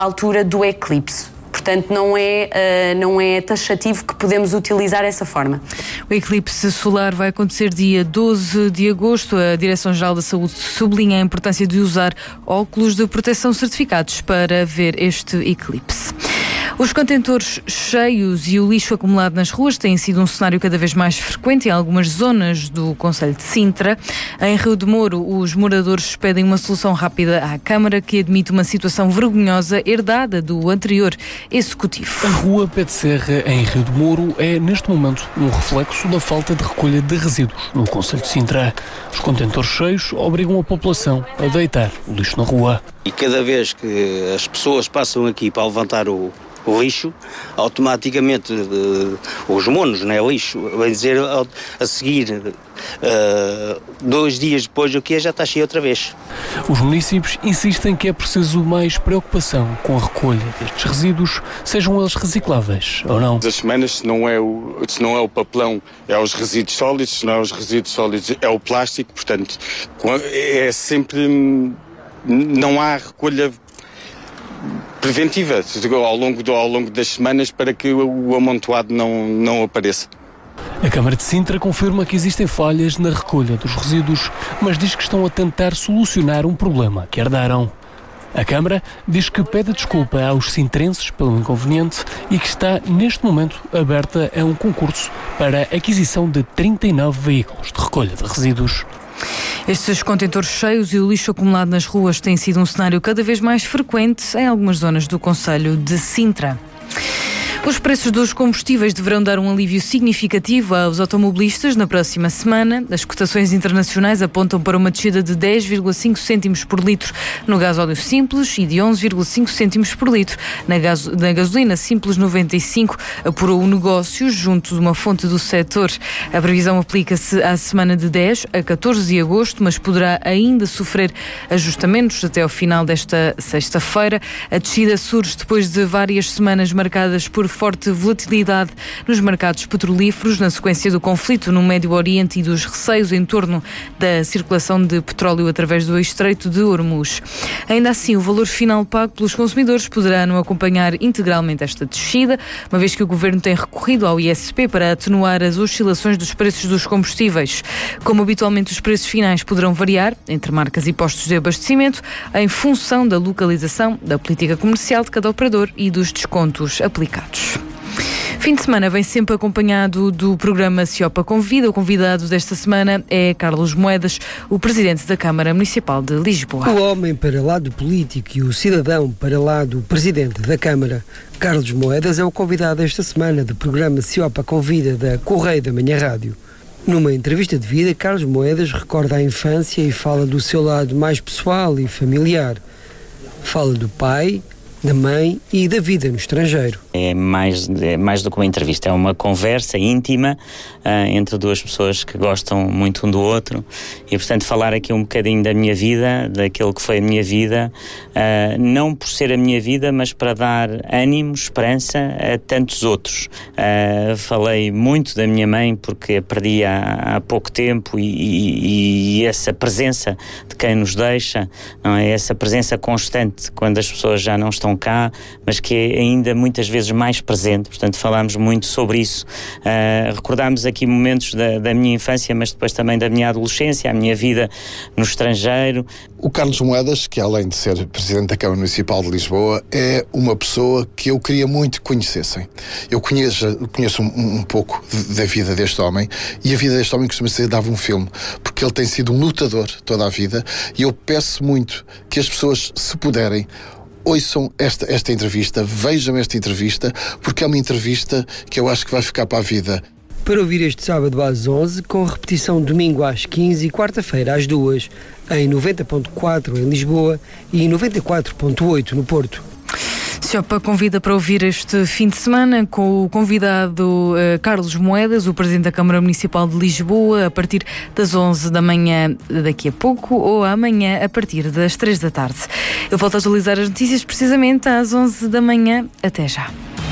altura do eclipse. Portanto, não é taxativo que podemos utilizar essa forma. O eclipse solar vai acontecer dia 12 de agosto. A Direção-Geral da Saúde sublinha a importância de usar óculos de proteção certificados para ver este eclipse. Os contentores cheios e o lixo acumulado nas ruas têm sido um cenário cada vez mais frequente em algumas zonas do concelho de Sintra. Em Rio de Moro, os moradores pedem uma solução rápida à Câmara, que admite uma situação vergonhosa herdada do anterior executivo. A rua Pé de Serra, em Rio de Moro, é neste momento um reflexo da falta de recolha de resíduos no concelho de Sintra. Os contentores cheios obrigam a população a deitar o lixo na rua. E cada vez que as pessoas passam aqui para levantar o lixo, automaticamente os monos, né, lixo, vai dizer a seguir 2 dias depois o que já está cheio outra vez. Os municípios insistem que é preciso mais preocupação com a recolha destes resíduos, sejam eles recicláveis ou não. As semanas, se não é o papelão, é os resíduos sólidos, se não é os resíduos sólidos, é o plástico, portanto, é sempre, não há recolha preventiva ao longo das semanas para que o amontoado não apareça. A Câmara de Sintra confirma que existem falhas na recolha dos resíduos, mas diz que estão a tentar solucionar um problema que herdaram. A Câmara diz que pede desculpa aos sintrenses pelo inconveniente e que está, neste momento, aberta a um concurso para a aquisição de 39 veículos de recolha de resíduos. Estes contentores cheios e o lixo acumulado nas ruas têm sido um cenário cada vez mais frequente em algumas zonas do concelho de Sintra. Os preços dos combustíveis deverão dar um alívio significativo aos automobilistas na próxima semana. As cotações internacionais apontam para uma descida de 10,5 cêntimos por litro no gasóleo simples e de 11,5 cêntimos por litro na gasolina simples 95, apurou o negócio junto de uma fonte do setor. A previsão aplica-se à semana de 10 a 14 de agosto, mas poderá ainda sofrer ajustamentos até ao final desta sexta-feira. A descida surge depois de várias semanas marcadas por forte volatilidade nos mercados petrolíferos na sequência do conflito no Médio Oriente e dos receios em torno da circulação de petróleo através do Estreito de Hormuz. Ainda assim, o valor final pago pelos consumidores poderá não acompanhar integralmente esta descida, uma vez que o Governo tem recorrido ao ISP para atenuar as oscilações dos preços dos combustíveis. Como habitualmente, os preços finais poderão variar entre marcas e postos de abastecimento em função da localização, da política comercial de cada operador e dos descontos aplicados. Fim de semana vem sempre acompanhado do programa Ciopa Convida. O convidado desta semana é Carlos Moedas, o presidente da Câmara Municipal de Lisboa. O homem para lá do político e o cidadão para lá do presidente da Câmara, Carlos Moedas, é o convidado esta semana do programa Ciopa Convida da Correio da Manhã Rádio. Numa entrevista de vida, Carlos Moedas recorda a infância e fala do seu lado mais pessoal e familiar. Fala do pai, da mãe e da vida no estrangeiro. É mais do que uma entrevista, é uma conversa íntima entre duas pessoas que gostam muito um do outro e, portanto, falar aqui um bocadinho da minha vida, daquilo que foi a minha vida, não por ser a minha vida, mas para dar ânimo, esperança a tantos outros. Falei muito da minha mãe porque a perdi há pouco tempo e essa presença de quem nos deixa, não é? Essa presença constante quando as pessoas já não estão cá, mas que é ainda muitas vezes mais presente, portanto falámos muito sobre isso, recordámos aqui momentos da minha infância, mas depois também da minha adolescência, a minha vida no estrangeiro. O Carlos Moedas, que além de ser presidente da Câmara Municipal de Lisboa, é uma pessoa que eu queria muito que conhecessem. Eu conheço um pouco da vida deste homem, e a vida deste homem costuma ser dava um filme, porque ele tem sido um lutador toda a vida, e eu peço muito que as pessoas, se puderem, ouçam esta entrevista, vejam esta entrevista, porque é uma entrevista que eu acho que vai ficar para a vida. Para ouvir este sábado às 11, com repetição domingo às 15 e quarta-feira às 2, em 90.4 em Lisboa e 94.8 no Porto. Ciopa convida para ouvir este fim de semana com o convidado Carlos Moedas, o presidente da Câmara Municipal de Lisboa, a partir das 11 da manhã daqui a pouco ou amanhã a partir das 3 da tarde. Eu volto a atualizar as notícias precisamente às 11 da manhã. Até já.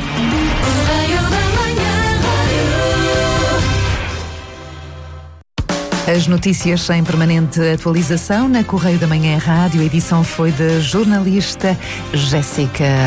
As notícias em permanente atualização na Correio da Manhã Rádio. A edição foi da jornalista Jéssica